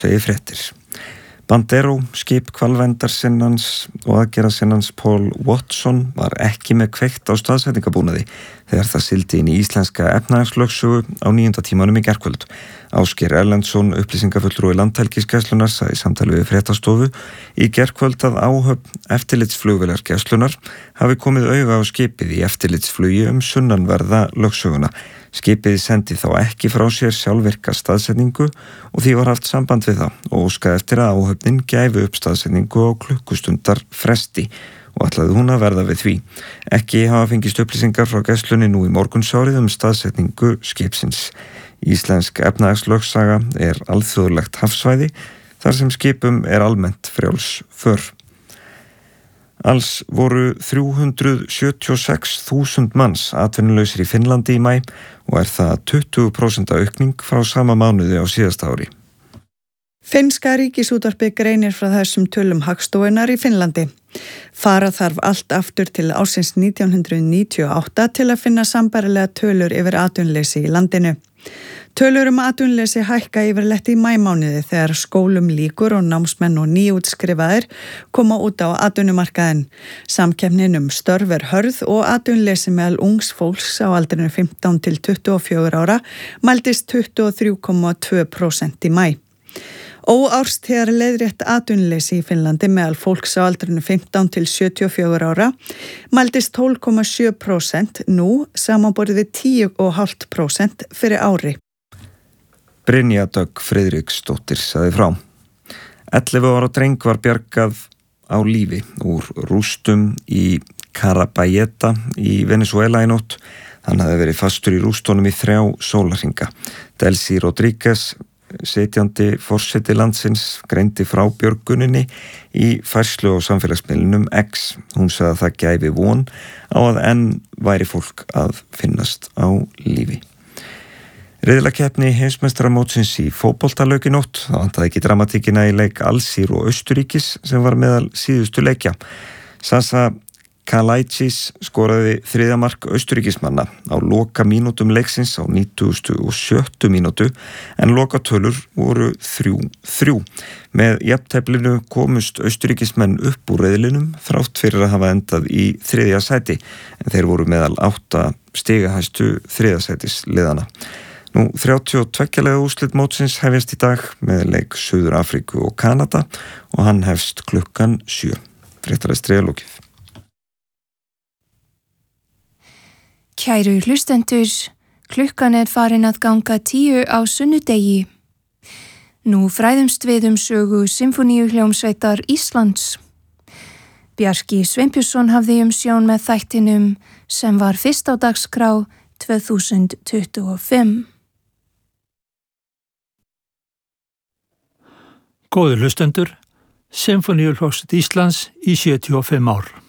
segir fréttir. Bandero, skip hvalverndarsinnans og aðgerðarsinnans Paul Watson var ekki með kveikt á staðsetningabúnaði þegar það sigldi inn í íslenska efnahagslögsögu á 9. tímanum í gærkvöld. Ásgeir Erlendsson, upplýsingafulltrúi Landhelgisgæslunnar, sagði í samtali við fréttastofu í gærkvöld að áhöfn eftirlitsflugvélar Gæslunnar hafi komið auga á skipið í eftirlitsflugi sunnanverða lögsöguna. Skipið sendi þá ekki frá sér sjálfvirka staðsetningu og því var haft samband við það og óskaði eftir að áhöfnin gæfi upp staðsetningu á klukkustundar fresti og ætlaði hún að verða við því. Ekki hafa fengist upplýsingar frá Gæslunni nú í morgunsárið staðsetningu skipsins. Íslensk efnahagslögsaga alþjóðlegt hafsvæði þar sem skipum almennt frjáls för. Alls voru 376.000 manns atvinnulausir í Finnlandi í maí og það 20% aukning frá sama mánuði á síðasta ári. Finnska ríkisútvarpið greinir frá þessum tölum Hagstofunnar í Finnlandi. Fara þarf allt aftur til ársins 1998 til að finna sambærilega tölur yfir atvinnuleysi í landinu. Tölur atvinnuleysi hækka yfirleitt í maímánuði þegar skólum lýkur og námsmenn og nýútskrifaðir koma út á atvinnumarkaðinn. Samkeppnin störf hörð og atvinnuleysi meðal ungs fólks á aldrinu 15 til 24 ára mældist 23,2% í maí. Óárstíðar leiðrétt atvinnuleysi í Finnlandi meðal fólks á aldrinu 15 til 74 ára mældist 12,7% nú samanborið við 10,5% fyrir ári. Brynja Dögg Friðriksdóttir sagði frá. 11 ára dreng var bjargað á lífi úr rústum í Carabayeta í Venezuela í nótt. Hann hafði verið fastur í rústunum í 3 sólarhringa. Delcy Rodríguez, sitjandi forseti landsins, greindi frá björguninni í færslu á samfélagsmiðlunum X. Hún sagði að það gæfi von á að enn væri fólk að finnast á lífi. Riðlakeppni heimsmeistaramótsins í fótbolta lauk í nótt. Það vantaði ekki dramatíkina í leik Alsír og Austurríkis sem var meðal síðustu leikja. Sasa Kalajdzic skoraði 3. mark Austurríkismanna á loka mínútum leiksins á 97. mínútu en lokatölur voru 3-3. Með jafnteflinu komust Austurríkismenn upp úr riðlinum þrátt fyrir að hafa endað í 3. sæti en þeir voru meðal 8 stigahæstu 3. sætis liðana. Nú 32 lega úrslit mótsins hefjast í dag með leik Suður Afríku og Kanada og hann hefst klukkan 7. Fréttalestri lokið. Kæru hlustendur, klukkan farin að ganga 10 á sunnudegi. Nú fræðumst við sögu Sinfóníuhljómsveitar Íslands. Bjarki Sveinbjörnsson hafði umsjón með þættinum sem var fyrst á dagskrá 2025. Góðir hlustendur, Sinfóníuhljómsveit Íslands í 75 ár.